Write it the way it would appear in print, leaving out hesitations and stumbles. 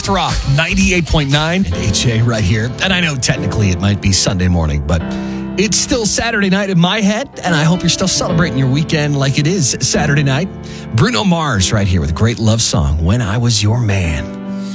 North Rock 98.9 HA right here. And I know technically it might be Sunday morning, but it's still Saturday night in my head, and I hope you're still celebrating your weekend like it is Saturday night. Bruno Mars right here with a great love song, When I Was Your Man.